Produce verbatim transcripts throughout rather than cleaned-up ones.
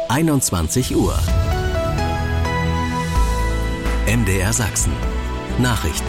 einundzwanzig Uhr. M D R Sachsen. Nachrichten.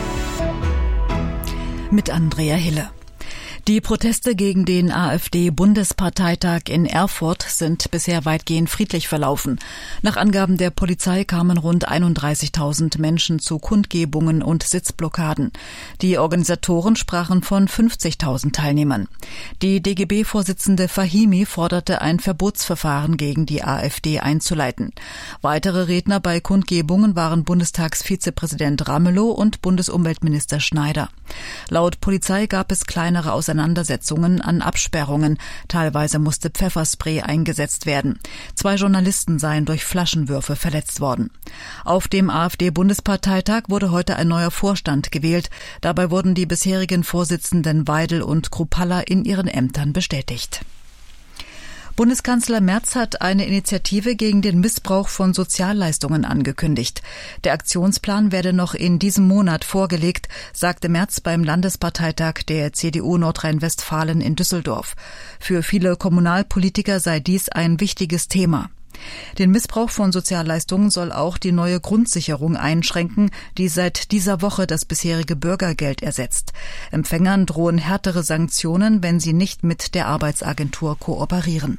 Mit Andrea Hille. Die Proteste gegen den AfD-Bundesparteitag in Erfurt sind bisher weitgehend friedlich verlaufen. Nach Angaben der Polizei kamen rund einunddreißigtausend Menschen zu Kundgebungen und Sitzblockaden. Die Organisatoren sprachen von fünfzigtausend Teilnehmern. Die D G B-Vorsitzende Fahimi forderte, ein Verbotsverfahren gegen die AfD einzuleiten. Weitere Redner bei Kundgebungen waren Bundestagsvizepräsident Ramelow und Bundesumweltminister Schneider. Laut Polizei gab es kleinere Auseinandersetzungen Auseinandersetzungen an Absperrungen. Teilweise musste Pfefferspray eingesetzt werden. Zwei Journalisten seien durch Flaschenwürfe verletzt worden. Auf dem AfD-Bundesparteitag wurde heute ein neuer Vorstand gewählt. Dabei wurden die bisherigen Vorsitzenden Weidel und Kruppalla in ihren Ämtern bestätigt. Bundeskanzler Merz hat eine Initiative gegen den Missbrauch von Sozialleistungen angekündigt. Der Aktionsplan werde noch in diesem Monat vorgelegt, sagte Merz beim Landesparteitag der C D U Nordrhein-Westfalen in Düsseldorf. Für viele Kommunalpolitiker sei dies ein wichtiges Thema. Den Missbrauch von Sozialleistungen soll auch die neue Grundsicherung einschränken, die seit dieser Woche das bisherige Bürgergeld ersetzt. Empfängern drohen härtere Sanktionen, wenn sie nicht mit der Arbeitsagentur kooperieren.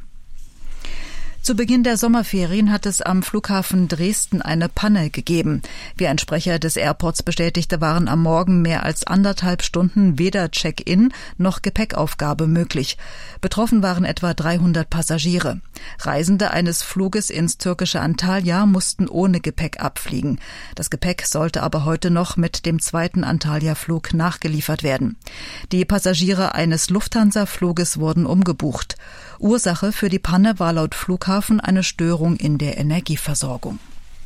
Zu Beginn der Sommerferien hat es am Flughafen Dresden eine Panne gegeben. Wie ein Sprecher des Airports bestätigte, waren am Morgen mehr als anderthalb Stunden weder Check-in noch Gepäckaufgabe möglich. Betroffen waren etwa dreihundert Passagiere. Reisende eines Fluges ins türkische Antalya mussten ohne Gepäck abfliegen. Das Gepäck sollte aber heute noch mit dem zweiten Antalya-Flug nachgeliefert werden. Die Passagiere eines Lufthansa-Fluges wurden umgebucht. Ursache für die Panne war laut Flughafen eine Störung in der Energieversorgung.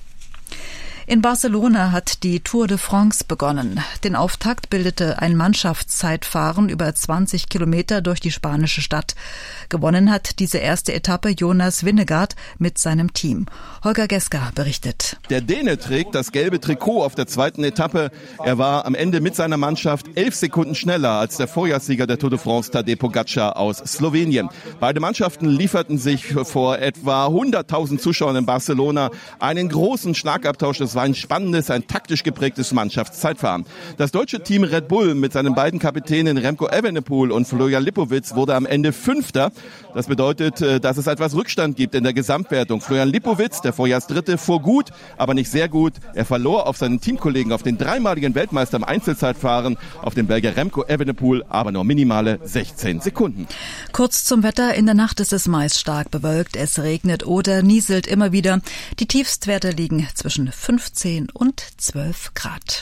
In Barcelona hat die Tour de France begonnen. Den Auftakt bildete ein Mannschaftszeitfahren über zwanzig Kilometer durch die spanische Stadt. Gewonnen hat diese erste Etappe Jonas Vingegaard mit seinem Team. Holger Geska berichtet. Der Däne trägt das gelbe Trikot auf der zweiten Etappe. Er war am Ende mit seiner Mannschaft elf Sekunden schneller als der Vorjahrssieger der Tour de France, Tadej Pogačar aus Slowenien. Beide Mannschaften lieferten sich vor etwa hunderttausend Zuschauern in Barcelona einen großen Schlagabtausch. Das war ein spannendes, ein taktisch geprägtes Mannschaftszeitfahren. Das deutsche Team Red Bull mit seinen beiden Kapitänen Remco Evenepoel und Florian Lipowitz wurde am Ende Fünfter. Das bedeutet, dass es etwas Rückstand gibt in der Gesamtwertung. Florian Lipowitz, der Vorjahrsdritte, fuhr gut, aber nicht sehr gut. Er verlor auf seinen Teamkollegen, auf den dreimaligen Weltmeister im Einzelzeitfahren, auf den Belgier Remco Evenepoel, aber nur minimale sechzehn Sekunden. Kurz zum Wetter. In der Nacht ist es meist stark bewölkt. Es regnet oder nieselt immer wieder. Die Tiefstwerte liegen zwischen fünfzehn und zwölf Grad.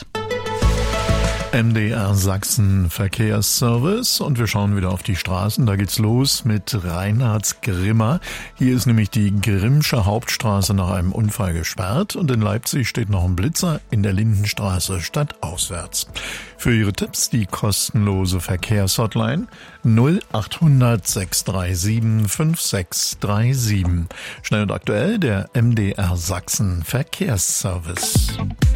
M D R Sachsen Verkehrsservice und wir schauen wieder auf die Straßen. Da geht's los mit Reinhards Grimma. Hier ist nämlich die Grimmsche Hauptstraße nach einem Unfall gesperrt und in Leipzig steht noch ein Blitzer in der Lindenstraße stadtauswärts. Für Ihre Tipps die kostenlose Verkehrshotline null achthundert sechs drei sieben fünf sechs drei sieben. Schnell und aktuell der M D R Sachsen Verkehrsservice.